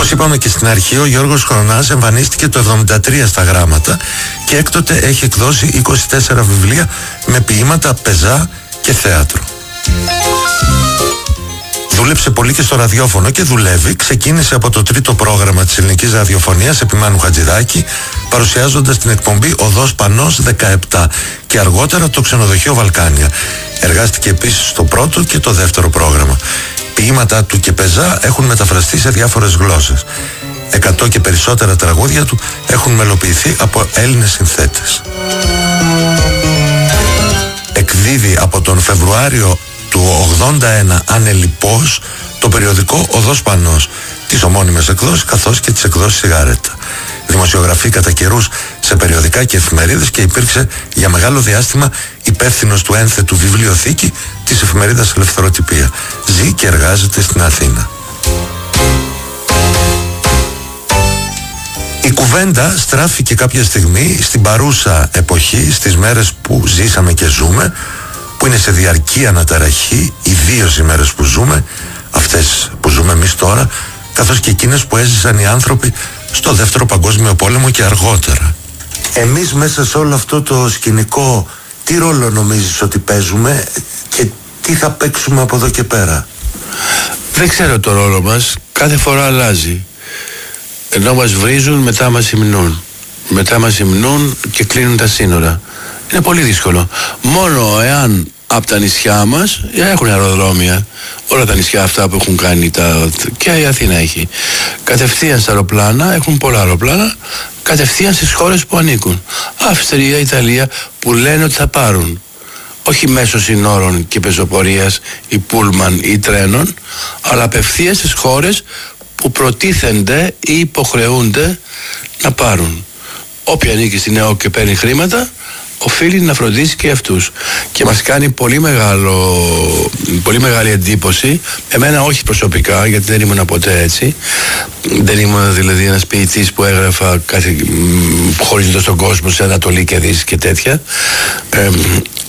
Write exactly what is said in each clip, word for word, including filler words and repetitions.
Όπως είπαμε και στην αρχή, ο Γιώργος Χρονάς εμφανίστηκε το εβδομήντα τρία στα γράμματα και έκτοτε έχει εκδώσει είκοσι τέσσερα βιβλία με ποίηματα, πεζά και θέατρο. Δούλεψε πολύ και στο ραδιόφωνο και δουλεύει. Ξεκίνησε από το τρίτο πρόγραμμα της ελληνικής ραδιοφωνίας επί Μάνου Χατζηδάκη, παρουσιάζοντας την εκπομπή Οδός Πανός δεκαεπτά και αργότερα το ξενοδοχείο Βαλκάνια. Εργάστηκε επίσης στο πρώτο και το δεύτερο πρόγραμμα. Ποίηματά του και πεζά έχουν μεταφραστεί σε διάφορες γλώσσες. Εκατό και περισσότερα τραγούδια του έχουν μελοποιηθεί από Έλληνες συνθέτες. Εκδίδει από τον Φεβρουάριο του ογδόντα ένα ανελιπώς το περιοδικό Οδός Πανός, τις ομώνυμες εκδόσεις καθώς και τις εκδόσεις Σιγαρέτα. Δημοσιογραφεί κατά καιρούς σε περιοδικά και εφημερίδες και υπήρξε για μεγάλο διάστημα υπεύθυνος του ένθετου βιβλιοθήκη της εφημερίδας Ελευθεροτυπία. Ζει και εργάζεται στην Αθήνα. Η κουβέντα στράφηκε κάποια στιγμή στην παρούσα εποχή, στις μέρες που ζήσαμε και ζούμε, που είναι σε διαρκή αναταραχή, ιδίως οι μέρες που ζούμε, αυτές που ζούμε εμείς τώρα, καθώς και εκείνες που έζησαν οι άνθρωποι στο Δεύτερο Παγκόσμιο Πόλεμο και αργότερα. Εμείς μέσα σε όλο αυτό το σκηνικό, τι ρόλο νομίζεις ότι παίζουμε και τι θα παίξουμε από εδώ και πέρα? Δεν ξέρω το ρόλο μας, κάθε φορά αλλάζει. Ενώ μας βρίζουν, μετά μας υμνούν. Μετά μας υμνούν και κλείνουν τα σύνορα. Είναι πολύ δύσκολο. Μόνο εάν από τα νησιά μας έχουν αεροδρόμια, όλα τα νησιά αυτά που έχουν κάνει τα, και η Αθήνα έχει, κατευθείαν στα αεροπλάνα, έχουν πολλά αεροπλάνα, κατευθείαν στις χώρες που ανήκουν. Αυστρία, Ιταλία, που λένε ότι θα πάρουν. Όχι μέσω συνόρων και πεζοπορίας ή πούλμαν ή τρένων, αλλά απευθείαν στις χώρες που προτίθενται ή υποχρεούνται να πάρουν. Όποια ανήκει στην ΕΟΚ και παίρνει χρήματα, οφείλει να φροντίσει και αυτούς. Και μας κάνει πολύ, μεγάλο, πολύ μεγάλη εντύπωση, εμένα όχι προσωπικά, γιατί δεν ήμουν ποτέ έτσι, δεν ήμουν δηλαδή ένας ποιητής που έγραφα κάθε, χωρίζοντας τον κόσμο σε Ανατολή και Δύση και τέτοια. Ε, ε,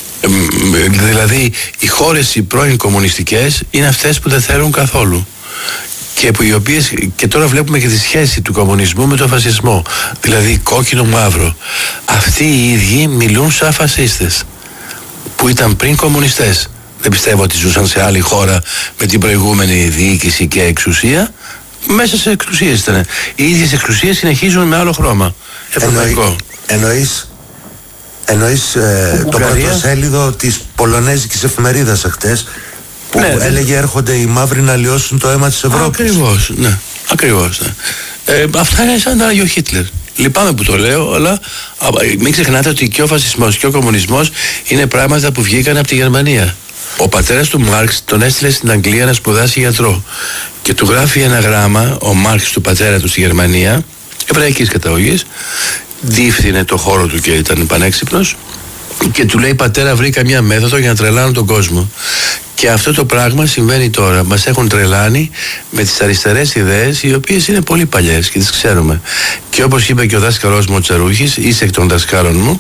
δηλαδή οι χώρες οι πρώην κομμουνιστικές είναι αυτές που δεν θέλουν καθόλου. Και, που οι οποίες, και τώρα βλέπουμε και τη σχέση του κομμουνισμού με τον φασισμό, δηλαδή κόκκινο-μαύρο. Αυτοί οι ίδιοι μιλούν σαν φασίστες που ήταν πριν κομμουνιστές. Δεν πιστεύω ότι ζούσαν σε άλλη χώρα με την προηγούμενη διοίκηση και εξουσία. Μέσα σε εξουσίες ήταν. Οι ίδιες εξουσίες συνεχίζουν με άλλο χρώμα. Ευρωπαϊκό. Εννοείς, εννοείς ε, το πρωτοσέλιδο της πολωνέζικης εφημερίδας εχθές, που ναι, έλεγε ναι. Έρχονται οι μαύροι να λιώσουν το αίμα της Ευρώπης. Ακριβώς, ναι. Ακριβώς, ναι. Ε, αυτά είναι σαν τα ο Χίτλερ. Λυπάμαι που το λέω, αλλά α, μην ξεχνάτε ότι και ο φασισμός και ο κομμουνισμός είναι πράγματα που βγήκαν από τη Γερμανία. Ο πατέρας του Μάρξ τον έστειλε στην Αγγλία να σπουδάσει γιατρό και του γράφει ένα γράμμα, ο Μάρξ του πατέρα του στη Γερμανία, εβραϊκής καταγωγής, διεύθυνε το χώρο του και ήταν πανέξυπνος, και του λέει: πατέρα, βρήκα μια μέθοδο για να τρελάνω τον κόσμο. Και αυτό το πράγμα συμβαίνει τώρα. Μας έχουν τρελάνει με τις αριστερές ιδέες, οι οποίες είναι πολύ παλιές και τις ξέρουμε. Και όπως είπε και ο δάσκαλός μου ο Τσαρούχης, είσαι εκ των δασκάλων μου,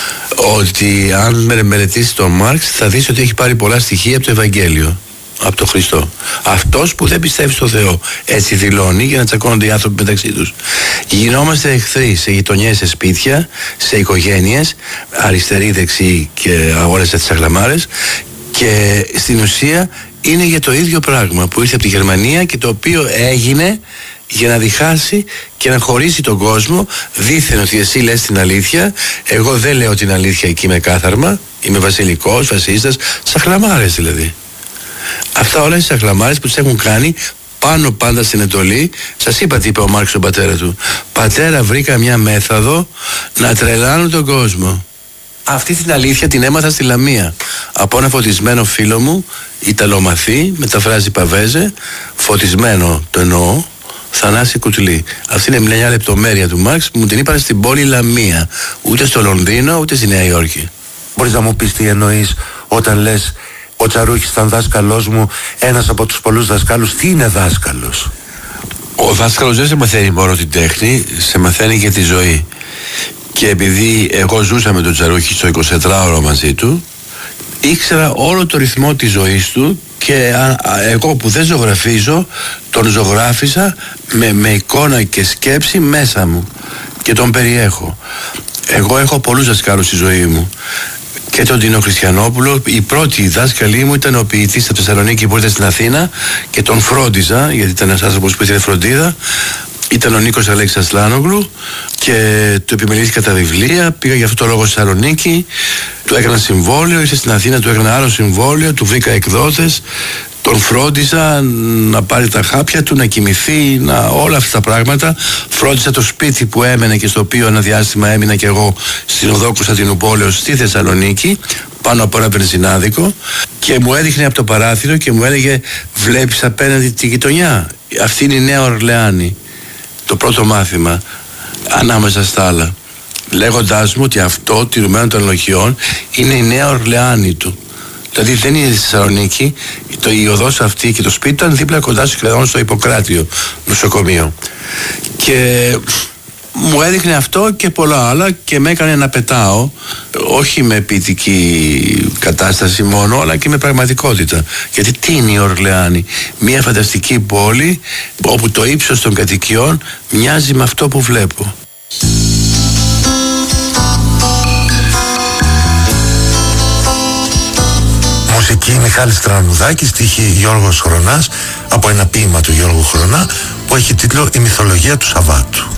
ότι αν μελετήσεις τον Μάρξ θα δεις ότι έχει πάρει πολλά στοιχεία από το Ευαγγέλιο, από τον Χριστό. Αυτός που δεν πιστεύει στο Θεό, έτσι δηλώνει, για να τσακώνονται οι άνθρωποι μεταξύ τους. Γινόμαστε εχθροί σε γειτονιές, σε σπίτια, σε οικογένειες, αριστεροί, δεξιοί και αγώνες τις αγλαμάρες. Και στην ουσία είναι για το ίδιο πράγμα που ήρθε από τη Γερμανία και το οποίο έγινε για να διχάσει και να χωρίσει τον κόσμο, δήθεν ότι εσύ λες την αλήθεια, εγώ δεν λέω την αλήθεια εκεί με κάθαρμα, είμαι βασιλικός, φασίστας, σαχλαμάρες δηλαδή. Αυτά όλα είναι σαχλαμάρες που τους έχουν κάνει πάνω πάντα στην εντολή. Σας είπα τι είπε ο Μάρξ στον πατέρα του. Πατέρα, βρήκα μια μέθοδο να τρελάνω τον κόσμο. Αυτή την αλήθεια την έμαθα στη Λαμία από ένα φωτισμένο φίλο μου, Ιταλομαθή, μεταφράζει Παβέζε, φωτισμένο το εννοώ, Θανάση Κουτλή. Αυτή είναι μια λεπτομέρεια του Μάρξ που μου την είπαν στην πόλη Λαμία, ούτε στο Λονδίνο ούτε στη Νέα Υόρκη. Μπορείς να μου πεις τι εννοείς όταν λες ο Τσαρούχης ήταν δάσκαλός μου, ένας από τους πολλούς δασκάλους? Τι είναι δάσκαλος? Ο δάσκαλος δεν σε μαθαίνει μόνο την τέχνη, σε μαθαίνει και τη ζωή. Και επειδή εγώ ζούσα με τον Τσαρούχη στο εικοσιτετράωρο μαζί του, ήξερα όλο το ρυθμό της ζωής του και α, α, εγώ που δεν ζωγραφίζω τον ζωγράφιζα με, με εικόνα και σκέψη μέσα μου και τον περιέχω. Εγώ έχω πολλούς δασκάλους στη ζωή μου. Και τον Τίνο Χριστιανόπουλο, η πρώτη δάσκαλή μου ήταν ο ποιητής από τη Θεσσαλονίκη που ήρθε στην Αθήνα και τον φρόντιζα, γιατί ήταν ένας άνθρωπος που ήθελε φροντίδα. Ήταν ο Νίκος Αλέξης Ασλάνογλου και του επιμελήθηκα τα βιβλία. Πήγα για αυτό το λόγο στη Θεσσαλονίκη, του έκανα συμβόλαιο, ήρθε στην Αθήνα, του έκανα άλλο συμβόλαιο, του βρήκα εκδότες, τον φρόντιζα να πάρει τα χάπια του, να κοιμηθεί, να, όλα αυτά τα πράγματα. Φρόντιζα το σπίτι που έμενε και στο οποίο ένα διάστημα έμεινα και εγώ στην οδό Κωνσταντινουπόλεως στη Θεσσαλονίκη, πάνω από ένα βενζινάδικο, και μου έδειχνε από το παράθυρο και μου έλεγε: βλέπεις απέναντι τη γειτονιά, αυτή είναι η Νέα Ορλεάνη. Το πρώτο μάθημα ανάμεσα στα άλλα, λέγοντάς μου ότι αυτό, τηρουμένο των λογιών, είναι η Νέα Ορλεάνη του. Δηλαδή δεν είναι στη Θεσσαλονίκη, το, η οδός αυτή και το σπίτι ήταν δίπλα κοντά σχεδόν στο Ιπποκράτιο νοσοκομείο. Και μου έδειχνε αυτό και πολλά άλλα και με έκανε να πετάω, όχι με ποιητική κατάσταση μόνο, αλλά και με πραγματικότητα. Γιατί τι είναι η Ορλεάνη? Μια φανταστική πόλη όπου το ύψος των κατοικιών μοιάζει με αυτό που βλέπω. Μουσική Μιχάλης Τρανουδάκης, στίχη Γιώργος Χρονάς, από ένα ποίημα του Γιώργου Χρονά που έχει τίτλο «Η μυθολογία του Σαββάτου».